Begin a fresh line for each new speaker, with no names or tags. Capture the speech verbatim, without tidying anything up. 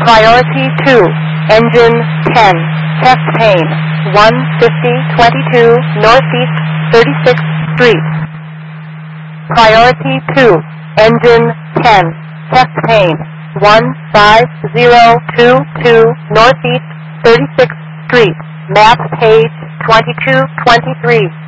Priority two, engine ten, test pane, one fifty twenty-two Northeast thirty-sixth Street. Priority two, engine ten, test pane, one five zero two two Northeast thirty-sixth Street, map page twenty-two twenty-three.